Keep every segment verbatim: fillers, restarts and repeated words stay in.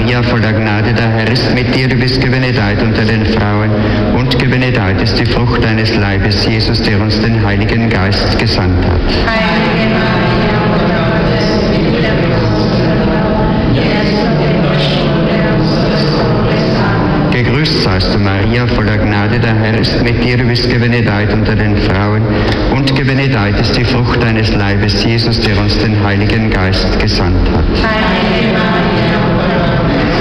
Maria, voller Gnade, der Herr ist mit dir, du bist gebenedeit unter den Frauen, und gebenedeit ist die Frucht deines Leibes, Jesus, der uns den Heiligen Geist gesandt hat. Heilige Maria, Mutter Gottes, bitte Gegrüßt seist du, Maria, voller Gnade, der Herr ist mit dir, du bist gebenedeit unter den Frauen, und gebenedeit ist die Frucht deines Leibes, Jesus, der uns den Heiligen Geist gesandt hat. Heilige Maria, Mutter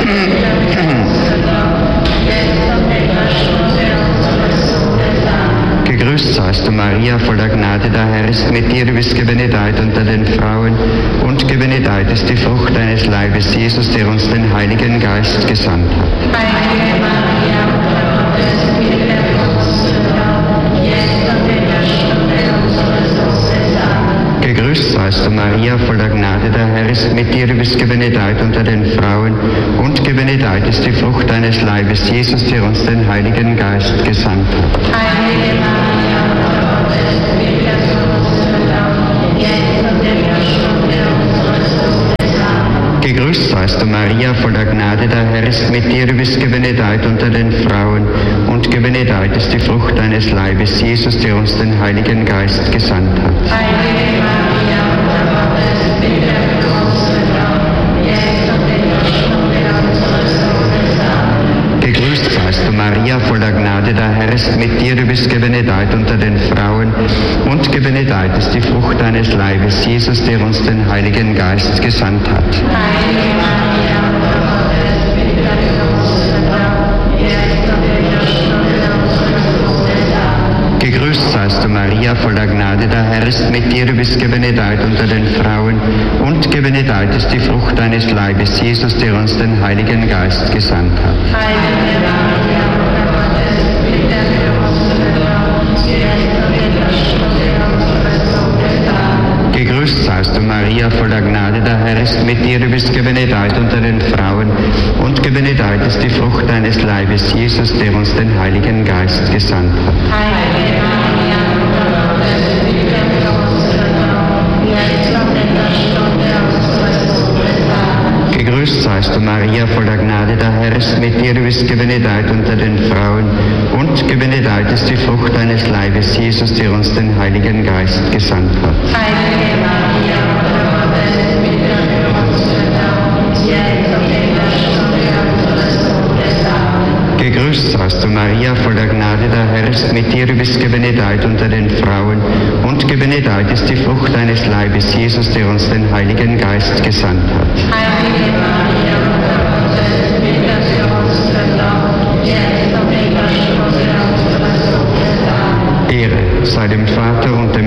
Gottes, Gegrüßt seist du, Maria, voller Gnade, der Herr ist mit dir, du bist gebenedeit unter den Frauen, und gebenedeit ist die Frucht deines Leibes, Jesus, der uns den Heiligen Geist gesandt hat. Heilige Maria, Mutter Gottes, bitte für uns Sünder, jetzt und in der Stunde unseres Todes. Amen. Gegrüßt seist du, Maria, voller Gnade, der Herr ist mit dir, du bist gebenedeit unter den Frauen, und gebenedeit ist die Frucht deines Leibes, Jesus, der uns den Heiligen Geist gesandt hat. Heilige Maria, Mutter Gottes, bitte für uns Sünder, jetzt und in der Stunde unseres Todes. Amen. Gegrüßt seist du, Maria, voller Gnade, der Herr ist mit dir, du bist gebenedeit unter den Frauen, und gebenedeit ist die Frucht deines Leibes, Jesus, der uns den Heiligen Geist gesandt hat. Heilige Maria, Mutter Gottes, bitte für uns Sünder, jetzt und in der Stunde unseres Todes. Amen. Gegrüßt seist du, Maria, voller Gnade, der Herr ist mit dir, du bist gebenedeit unter den Frauen, und gebenedeit ist die Frucht deines Leibes, Jesus, der uns den Heiligen Geist gesandt hat. Heilige Maria, Mutter Gottes, bitte für uns Sünder, jetzt und in der Stunde unseres Todes. Amen. Gegrüßt seist du, Maria, voller Gnade, der Herr ist mit dir, du bist gebenedeit unter den Frauen, und gebenedeit ist die Frucht deines Leibes, Jesus, der uns den Heiligen Geist gesandt hat. Heilige Maria, Mutter Gottes, bitte für uns Sünder, jetzt und in der Stunde unseres Todes. Amen. Gegrüßt seist du, Maria, voller Gnade, der Herr ist mit dir, du bist gebenedeit unter den Frauen, und gebenedeit ist die Frucht deines Leibes, Jesus, der uns den Heiligen Geist gesandt hat. Heilige Maria, Mutter Gottes, bitte für uns Sünder, jetzt und in der Stunde unseres Todes. Amen. Gegrüßt seist du, Maria, voller Gnade, der Herr ist mit dir, du bist gebenedeit unter den Frauen, und gebenedeit ist die Frucht deines Leibes, Jesus, der uns den Heiligen Geist gesandt hat. Heilige Maria, Mutter Gottes, bitte für uns Sünder, jetzt und in der Stunde unseres Todes. Amen. Gegrüßt seist du, Maria, voller Gnade, der Herr ist mit dir, du bist gebenedeit unter den Frauen, und gebenedeit ist die Frucht deines Leibes, Jesus, der uns den Heiligen Geist gesandt hat. Heilige Maria, Mutter Gottes, bitte für uns Sünder, jetzt und in der Stunde unseres Todes. Amen. Ehre sei dem Vater und dem